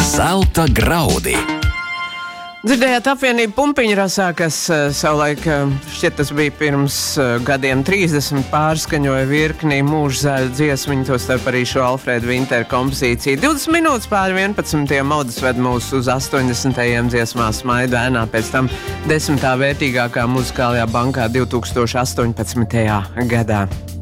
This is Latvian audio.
Zelta graudi. Dzirdējāt apvienību Pumpiņu rasā, kas savulaik, šķiet tas bija pirms gadiem 30, pārskaņoja virkni mūža zaļu dziesmiņu, tostarp arī šo Alfrēda Vintera kompozīciju. 20 minūtes pār 11. Modas ved mūs uz 80. dziesmās Smaidu ēnā, pēc tam 10. vērtīgākā muzikālajā bankā 2018. gadā.